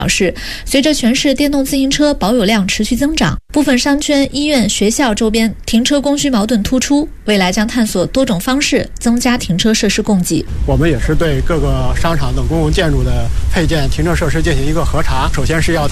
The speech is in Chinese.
表示，随着全市电动自行车保有量持续增长，部分商圈、医院、学校周边停车供需矛盾突出，未来将探索多种方式增加停车设施供给。 我们也是对各个商场等公共建筑的配建停车设施进行一个核查，首先是要